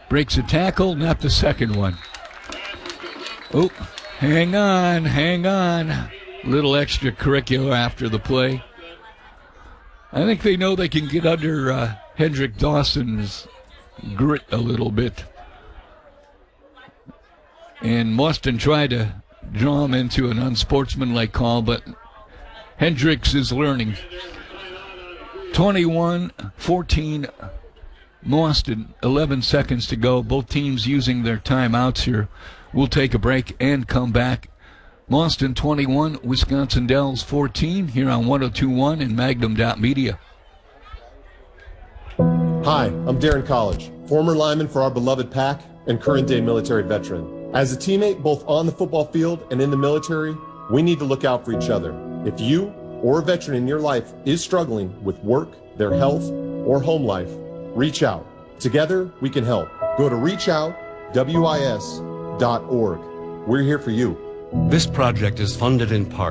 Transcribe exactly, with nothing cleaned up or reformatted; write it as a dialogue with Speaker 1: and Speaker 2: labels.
Speaker 1: Breaks a tackle, not the second one. Oh, hang on, hang on. Little extracurricular after the play. I think they know they can get under uh, Hendrick Dawson's grit a little bit. And Boston tried to draw him into an unsportsmanlike call, but Hendricks is learning. twenty-one fourteen, Boston, eleven seconds to go. Both teams using their timeouts here. We'll take a break and come back. Boston twenty-one, Wisconsin Dells fourteen, here on one oh two point one and Magnum dot media.
Speaker 2: Hi, I'm Darren College, former lineman for our beloved Pack and current-day military veteran. As a teammate both on the football field and in the military, we need to look out for each other. If you or a veteran in your life is struggling with work, their health, or home life, reach out. Together, we can help. Go to reach out wis dot org. We're here for you.
Speaker 3: This project is funded in part